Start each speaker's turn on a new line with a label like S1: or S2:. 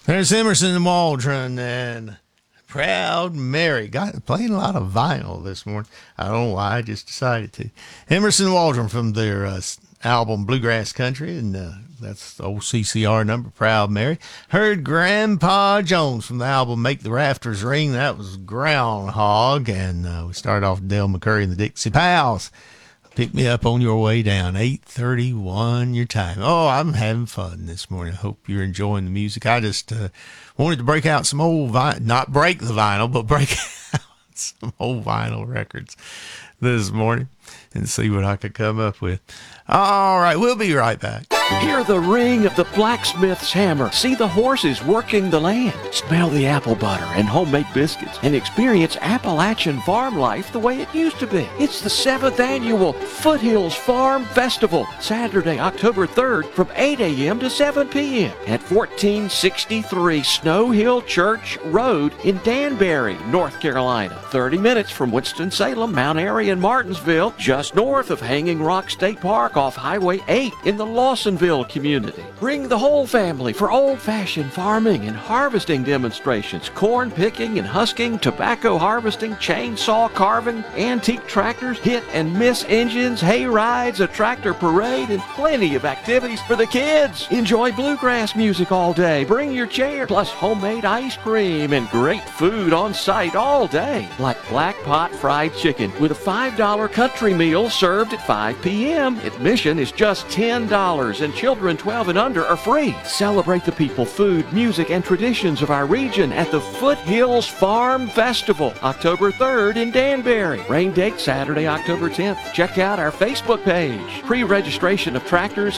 S1: There's Emerson and Waldron and Proud Mary. Got playing a lot of vinyl this morning. I don't know why, I just decided to. Emerson and Waldron from their album Bluegrass Country, and that's the old CCR number, Proud Mary. Heard Grandpa Jones from the album Make the Rafters Ring. That was Groundhog, and we started off with Del McCurry and the Dixie Pals. Pick me up on your way down, 8:31 your time. Oh, I'm having fun this morning. I hope you're enjoying the music. I just wanted to break out some old vinyl, not break the vinyl, but break out some old vinyl records this morning and see what I could come up with. All right, we'll be right back.
S2: Hear the ring of the blacksmith's hammer. See the horses working the land. Smell the apple butter and homemade biscuits. And experience Appalachian farm life the way it used to be. It's the 7th annual Foothills Farm Festival. Saturday, October 3rd from 8 a.m. to 7 p.m. at 1463 Snow Hill Church Road in Danbury, North Carolina. 30 minutes from Winston-Salem, Mount Airy, and Martinsville, just north of Hanging Rock State Park off Highway 8 in the Lawsonville community. Bring the whole family for old-fashioned farming and harvesting demonstrations, corn picking and husking, tobacco harvesting, chainsaw carving, antique tractors, hit and miss engines, hay rides, a tractor parade, and plenty of activities for the kids. Enjoy bluegrass music all day. Bring your chair, plus homemade ice cream and great food on site all day, like black pot fried chicken with a $5 country meal served at 5 p.m. Admission is just $10, and children 12 and under are free. Celebrate the people, food, music, and traditions of our region at the Foothills Farm Festival, October 3rd in Danbury. Rain date Saturday, October 10th. Check out our Facebook page. Pre-registration of tractors